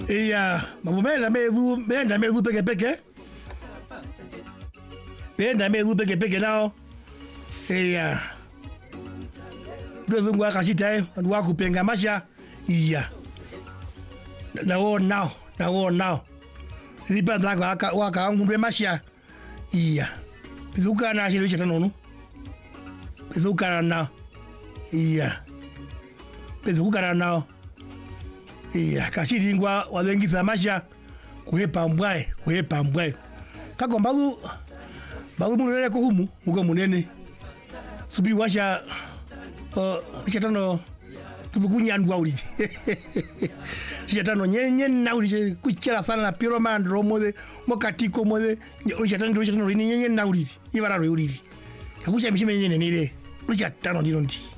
Mambo medu peke. Benda medu peke nao. Ndio ngwa kasita ndio kupenga masha. Na wao. Ripanda waka ngumbe masha. Bizuka na shiro chata nonu. Bizuka na. Bizuka na. Kashiri ngwa wazengisa masha kuhepa mbwae. Kako mbalu munene ko humu mugo munene. Subi washa chata no tukunyandwa uli. Chata no nyenye na uli kuchela sana na piro mandro mode mokatiko mode chata ndo nyenye na uli. Ibara uli. Kakusha mishime nyenye nile. Chata no ndironti.